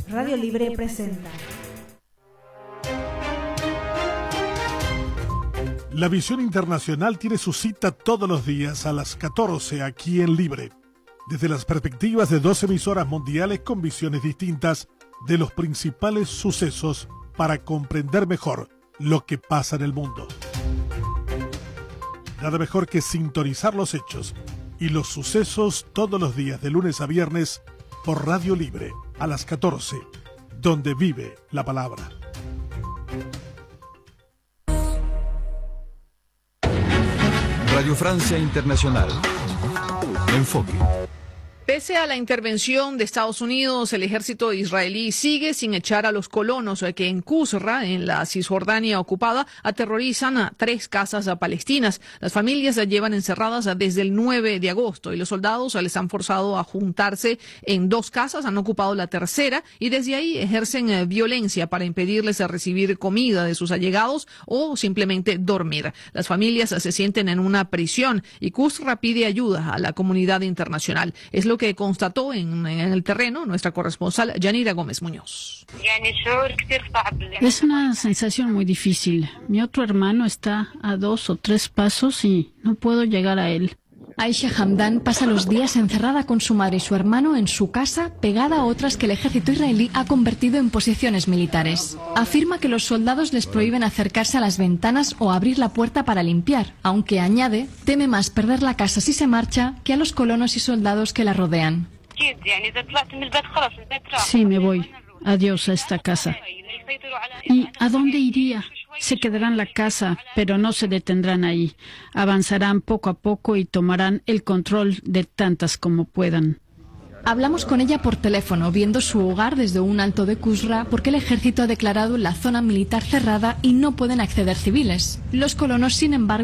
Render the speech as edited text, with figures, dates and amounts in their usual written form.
Radio Libre presenta. La visión internacional tiene su cita todos los días a las 14 aquí en Libre, desde las perspectivas de 2 emisoras mundiales con visiones distintas de los principales sucesos para comprender mejor lo que pasa en el mundo. Nada mejor que sintonizar los hechos y los sucesos todos los días de lunes a viernes por Radio Libre a las 14, donde vive la palabra. Radio Francia Internacional. Enfoque. Pese a la intervención de Estados Unidos, el ejército israelí sigue sin echar a los colonos que en Qusra, en la Cisjordania ocupada, aterrorizan a 3 casas palestinas. Las familias las llevan encerradas desde el 9 de agosto y los soldados les han forzado a juntarse en 2 casas, han ocupado la tercera y desde ahí ejercen violencia para impedirles recibir comida de sus allegados o simplemente dormir. Las familias se sienten en una prisión y Qusra pide ayuda a la comunidad internacional. Es lo que constató en el terreno nuestra corresponsal Yanira Gómez Muñoz. Es una sensación muy difícil. Mi otro hermano está a 2 o 3 pasos y no puedo llegar a él. Aisha Hamdan pasa los días encerrada con su madre y su hermano en su casa, pegada a otras que el ejército israelí ha convertido en posiciones militares. Afirma que los soldados les prohíben acercarse a las ventanas o abrir la puerta para limpiar, aunque añade, teme más perder la casa si se marcha que a los colonos y soldados que la rodean. Sí, me voy. Adiós a esta casa. ¿Y a dónde iría? Se quedarán en la casa, pero no se detendrán ahí. Avanzarán poco a poco y tomarán el control de tantas como puedan. Hablamos con ella por teléfono, viendo su hogar desde un alto de Qusra, porque el ejército ha declarado la zona militar cerrada y no pueden acceder civiles. Los colonos, sin embargo,